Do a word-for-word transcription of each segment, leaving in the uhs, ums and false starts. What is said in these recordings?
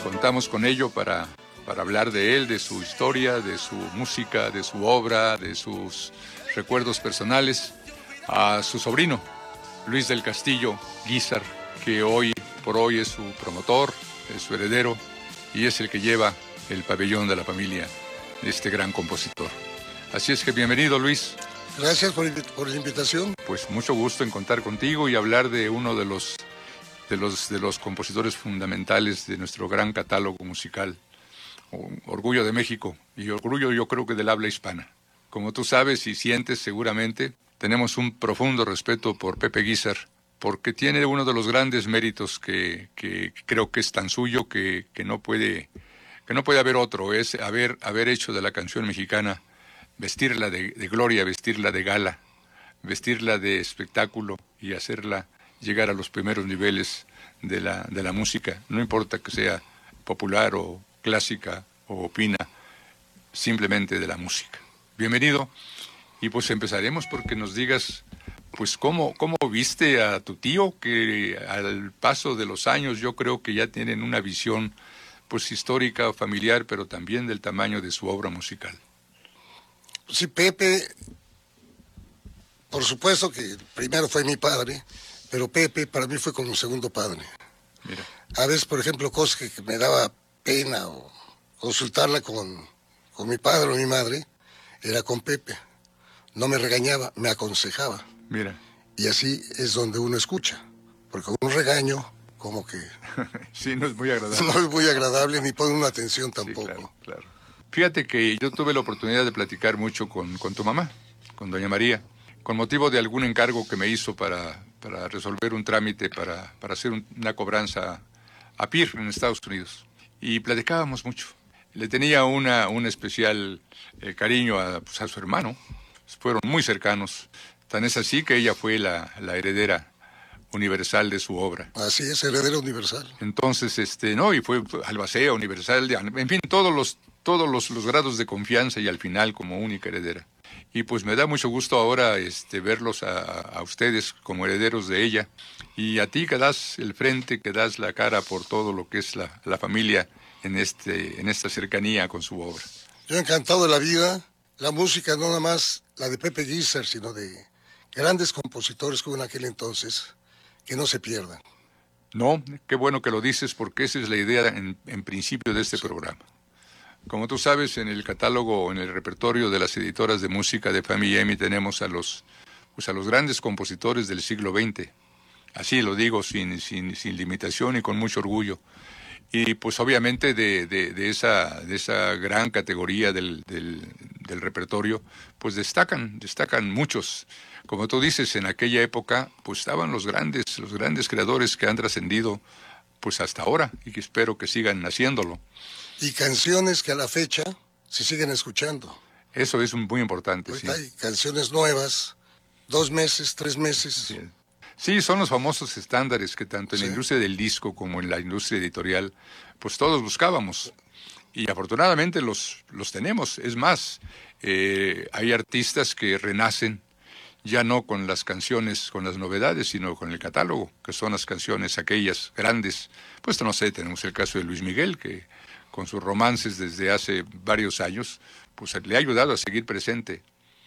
contamos con ello para, para hablar de él, de su historia, de su música, de su obra, de sus recuerdos personales, a su sobrino, Luis del Castillo Guízar, que hoy por hoy es su promotor, es su heredero y es el que lleva el pabellón de la familia de este gran compositor. Así es que bienvenido, Luis. Gracias por, por la invitación. Pues mucho gusto en contar contigo y hablar de uno de los, de los, de los compositores fundamentales de nuestro gran catálogo musical, Orgullo de México y orgullo, yo creo que del habla hispana. Como tú sabes y sientes seguramente, tenemos un profundo respeto por Pepe Guízar, porque tiene uno de los grandes méritos que, que creo que es tan suyo que, que no puede, que no puede haber otro, es haber, haber hecho de la canción mexicana, vestirla de, de gloria, vestirla de gala, vestirla de espectáculo y hacerla llegar a los primeros niveles de la, de la música, no importa que sea popular o clásica o opina, simplemente de la música. Bienvenido, y pues empezaremos porque nos digas pues cómo, cómo viste a tu tío, que al paso de los años yo creo que ya tienen una visión pues histórica o familiar, pero también del tamaño de su obra musical. Sí, Pepe, por supuesto que primero fue mi padre, pero Pepe para mí fue como un segundo padre. Mira. A veces, por ejemplo, cosas que, que me daba pena o consultarla con, con mi padre o mi madre, era con Pepe. No me regañaba, me aconsejaba. Mira. Y así es donde uno escucha, porque un regaño como que sí, no es muy agradable. No es muy agradable ni pone una atención tampoco. Sí, claro, claro. Fíjate que yo tuve la oportunidad de platicar mucho con, con tu mamá, con doña María, con motivo de algún encargo que me hizo para, para resolver un trámite, para, para hacer un, una cobranza a P I R en Estados Unidos. Y platicábamos mucho. Le tenía una, un especial eh, cariño a, pues, a su hermano. Fueron muy cercanos. Tan es así que ella fue la, la heredera universal de su obra. Así es, heredera universal. Entonces, este, no, y fue albacea, universal, en fin, todos los, todos los, los grados de confianza y al final como única heredera. Y pues me da mucho gusto ahora este, verlos a, a ustedes como herederos de ella y a ti que das el frente, que das la cara por todo lo que es la, la familia en, este, en esta cercanía con su obra. Yo encantado de la vida, la música no nada más la de Pepe Guízar, sino de grandes compositores que hubo en aquel entonces, que no se pierdan. No, qué bueno que lo dices porque esa es la idea en, en principio de este sí. programa. Como tú sabes, en el catálogo, en el repertorio de las editoras de música de Fami y Emi tenemos a los, pues a los grandes compositores del siglo veinte. Así lo digo sin, sin, sin limitación y con mucho orgullo. Y pues obviamente de, de, de, esa, de esa gran categoría del, del, del repertorio, pues destacan, destacan muchos. Como tú dices, en aquella época, pues estaban los grandes, los grandes creadores que han trascendido pues hasta ahora y que espero que sigan haciéndolo. Y canciones que a la fecha se siguen escuchando. Eso es muy importante, pues sí. Hay canciones nuevas, dos meses, tres meses. Sí. Sí, son los famosos estándares que tanto en sí. la industria del disco como en la industria editorial, pues todos buscábamos. Y afortunadamente los, los tenemos. Es más, eh, hay artistas que renacen ya no con las canciones, con las novedades, sino con el catálogo, que son las canciones aquellas grandes. Pues no sé, tenemos el caso de Luis Miguel, que con sus romances desde hace varios años, pues le ha ayudado a seguir presente.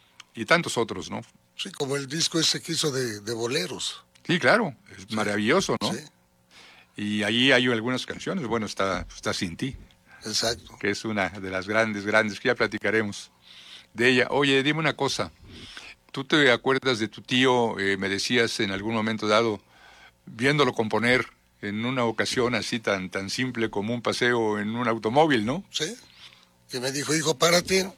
Y tantos otros, ¿no? Sí, como el disco ese que hizo de, de boleros. Sí, claro, es sí. maravilloso, ¿no? Sí. Y allí hay algunas canciones, bueno, está, está Sin Ti. Exacto. Que es una de las grandes, grandes, que ya platicaremos de ella. Oye, dime una cosa, ¿tú te acuerdas de tu tío, eh, me decías en algún momento dado, viéndolo componer en una ocasión así tan, tan simple como un paseo en un automóvil, ¿no? Sí, que me dijo, hijo, párate.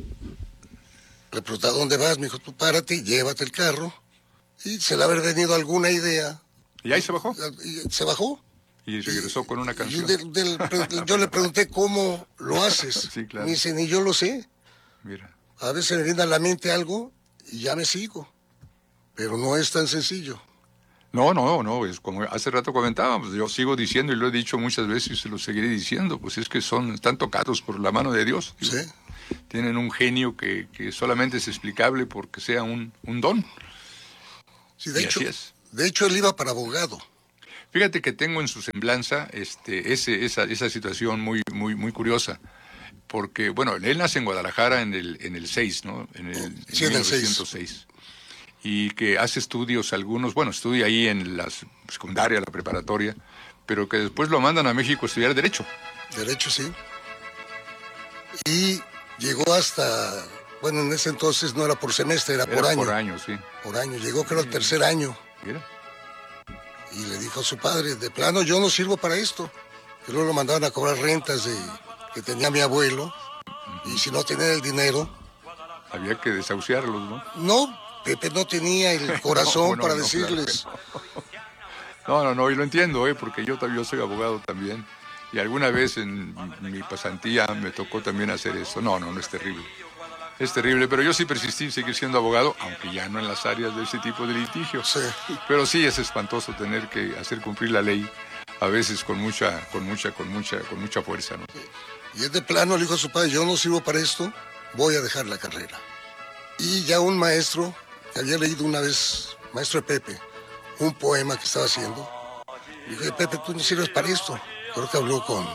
Le pregunté, ¿a dónde vas? Me dijo, tú párate, llévate el carro. Y se le haber venido alguna idea. ¿Y ahí se bajó? Y se bajó. Y regresó y, con una canción. Del, del, yo le pregunté, ¿cómo lo haces? Sí, claro. Me dice, ni yo lo sé. Mira. A veces me viene a la mente algo y ya me sigo. Pero no es tan sencillo. No, no, no, es como hace rato comentábamos, yo sigo diciendo y lo he dicho muchas veces y se lo seguiré diciendo, pues es que son, están tocados por la mano de Dios. Sí. Tienen un genio que, que solamente es explicable porque sea un, un don. Sí, de y hecho, así es. De hecho, él iba para abogado. Fíjate que tengo en su semblanza este, ese, esa, esa situación muy, muy, muy curiosa. Porque, bueno, él nace en Guadalajara en el, en el seis, ¿no? En el, en Sí, en mil el seis. novecientos seis. Y que hace estudios algunos, bueno, estudia ahí en la secundaria, la preparatoria, pero que después lo mandan a México a estudiar Derecho. Derecho, sí. Y llegó hasta, bueno, en ese entonces no era por semestre, era, Era por año. por año, sí. Por año. Llegó creo al tercer año. Mira. Y le dijo a su padre, de plano, yo no sirvo para esto. Que luego lo mandaban a cobrar rentas de, que tenía mi abuelo. Y si no tenía el dinero... Había que desahuciarlos, ¿no? No, Pepe no tenía el corazón no, no, para no, decirles... No, no, no, y lo entiendo, ¿eh? Porque yo, yo soy abogado también. Y alguna vez en mi pasantía me tocó también hacer eso. No, no, no es terrible. Es terrible, pero yo sí persistí en seguir siendo abogado, aunque ya no en las áreas de ese tipo de litigios. Sí. Pero sí es espantoso tener que hacer cumplir la ley, a veces con mucha, con mucha, con mucha, con mucha fuerza, ¿no? Y es de plano, le dijo a su padre, yo no sirvo para esto, voy a dejar la carrera. Y ya un maestro, que había leído una vez, maestro de Pepe, un poema que estaba haciendo, le dijo, Pepe, tú no sirves para esto. Creo que habló con,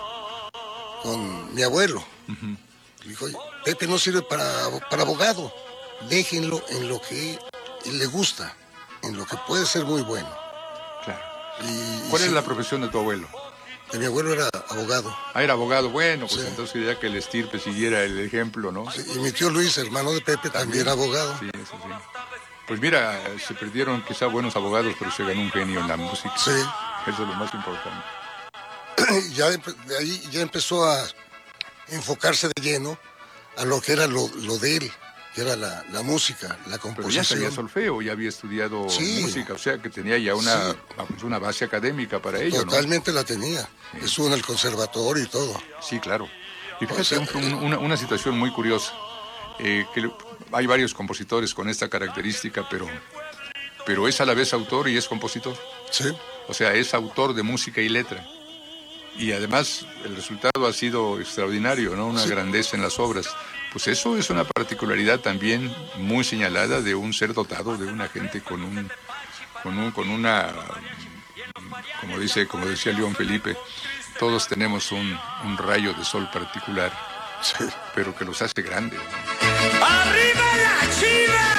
con mi abuelo. Uh-huh. Le dijo, Pepe no sirve para, para abogado, déjenlo en lo que le gusta, en lo que puede ser muy bueno. Claro. Y, ¿Cuál y es sí, la profesión de tu abuelo? De mi abuelo era abogado. Ah, era abogado. Bueno, pues sí. Entonces ya que el estirpe siguiera el ejemplo, ¿no? Sí, y mi tío Luis, hermano de Pepe, también, también abogado. Sí, eso sí. Pues mira, se perdieron quizá buenos abogados, pero se ganó un genio en la música. Sí. Eso es lo más importante. Ya de, de ahí ya empezó a enfocarse de lleno a lo que era lo, lo de él, que era la, la música, la composición. Pero ya sabía solfeo, ya había estudiado sí. música, o sea que tenía ya una, sí. una base académica para ello, Totalmente ¿no? la tenía. Sí. Estuvo en el conservatorio y todo. Sí, claro. Y fíjate, o sea, un, una, una situación muy curiosa, eh, que hay varios compositores con esta característica, pero, pero es a la vez autor y es compositor. Sí. O sea, es autor de música y letra. Y además el resultado ha sido extraordinario, ¿no? Una sí. grandeza en las obras. Pues eso es una particularidad también muy señalada de un ser dotado, de una gente con un, con un, con una, como dice, como decía León Felipe, todos tenemos un, un rayo de sol particular, sí. pero que los hace grandes, ¿no? ¡Arriba la Chivas!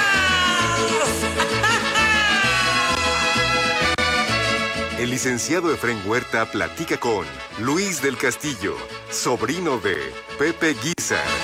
El licenciado Efrén Huerta platica con Luis del Castillo, sobrino de Pepe Guiza.